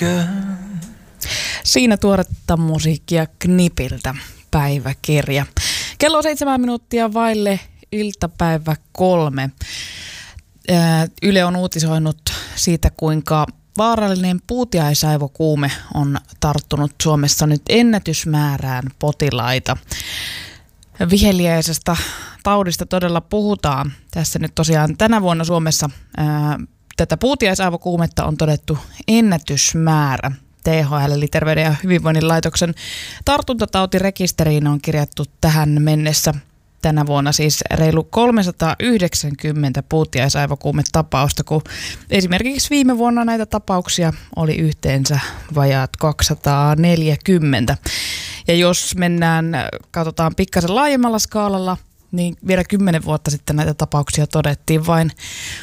Siinä tuoretta musiikkia Knipiltä, päiväkirja. Kello on 7 minuuttia vaille iltapäivä 3. Yle on uutisoinut siitä, kuinka vaarallinen puutiaisaivokuume on tarttunut Suomessa nyt ennätysmäärään potilaita. Viheliäisestä taudista todella puhutaan. Tässä nyt tosiaan tänä vuonna Suomessa tätä puutiaisaivokuumetta on todettu ennätysmäärä. THL eli Terveyden ja hyvinvoinnin laitoksen tartuntatautirekisteriin on kirjattu tähän mennessä tänä vuonna siis reilu 390 puutiaisaivokuumetapausta, kun esimerkiksi viime vuonna näitä tapauksia oli yhteensä vajaat 240. Ja jos katsotaan pikkasen laajemmalla skaalalla, niin vielä 10 vuotta sitten näitä tapauksia todettiin vain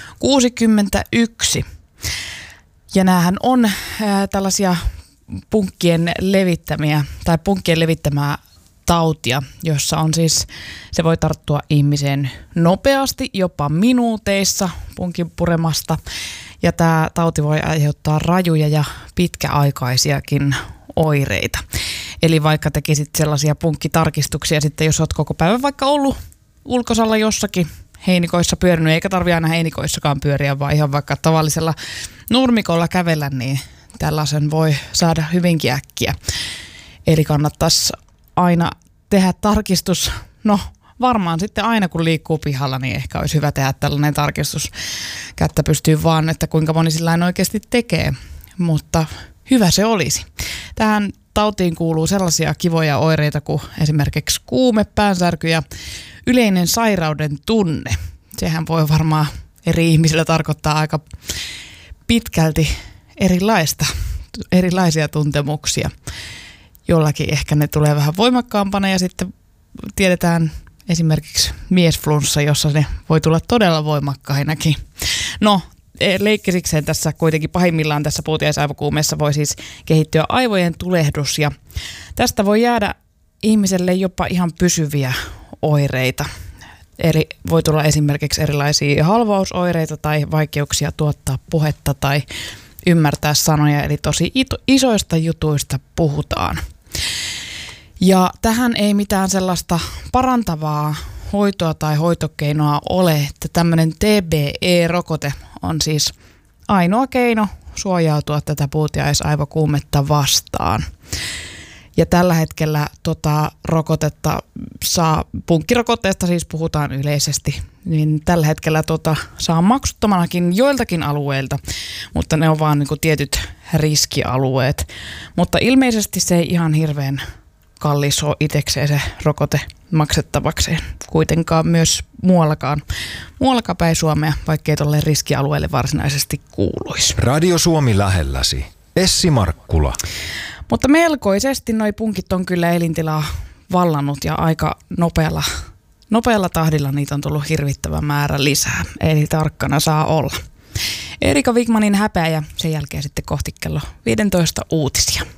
61. Ja näähän on tällaisia punkkien levittämää tautia, jossa on siis, se voi tarttua ihmiseen nopeasti, jopa minuuteissa punkin puremasta. Ja tämä tauti voi aiheuttaa rajuja ja pitkäaikaisiakin oireita. Eli vaikka tekisit sellaisia punkkitarkistuksia sitten, jos olet koko päivän vaikka ollut ulkosalla jossakin heinikoissa pyörinyt, eikä tarvitse aina heinikoissakaan pyöriä, vaan ihan vaikka tavallisella nurmikolla kävellä, niin tällaisen voi saada hyvinkin äkkiä. Eli kannattaisi aina tehdä tarkistus, no varmaan sitten aina kun liikkuu pihalla, niin ehkä olisi hyvä tehdä tällainen tarkistus. Kättä pystyy vaan, että kuinka moni sillain oikeasti tekee, mutta hyvä se olisi. Tähän tautiin kuuluu sellaisia kivoja oireita kuin esimerkiksi kuume, päänsärky ja yleinen sairauden tunne. Sehän voi varmaan eri ihmisillä tarkoittaa aika pitkälti erilaisia tuntemuksia. Jollakin ehkä ne tulee vähän voimakkaampana ja sitten tiedetään esimerkiksi miesflunssa, jossa ne voi tulla todella voimakkainakin. No, leikkisikseen tässä kuitenkin pahimmillaan tässä puutiaisaivokuumeessa voi siis kehittyä aivojen tulehdus ja tästä voi jäädä ihmiselle jopa ihan pysyviä oireita. Eli voi tulla esimerkiksi erilaisia halvausoireita tai vaikeuksia tuottaa puhetta tai ymmärtää sanoja, eli tosi isoista jutuista puhutaan. Ja tähän ei mitään sellaista parantavaa hoitoa tai hoitokeinoa ole, että tämmöinen TBE-rokote on siis ainoa keino suojautua tätä puutiaisaivokuumetta vastaan. Ja tällä hetkellä rokotetta punkkirokotteesta siis puhutaan yleisesti, niin tällä hetkellä saa maksuttomanakin joiltakin alueilta, mutta ne on vaan niin kuin tietyt riskialueet. Mutta ilmeisesti se ei ihan hirveän kallis ole itsekseen se rokote maksettavakseen kuitenkaan myös muuallakaan päin Suomea, vaikkei tuolle riskialueelle varsinaisesti kuuluisi. Radio Suomi lähelläsi. Essi Markkula. Mutta melkoisesti noi punkit on kyllä elintilaa vallannut ja aika nopealla tahdilla niitä on tullut hirvittävä määrä lisää. Eli tarkkana saa olla. Erika Wigmanin häpeä ja sen jälkeen sitten kohti kello 15 uutisia.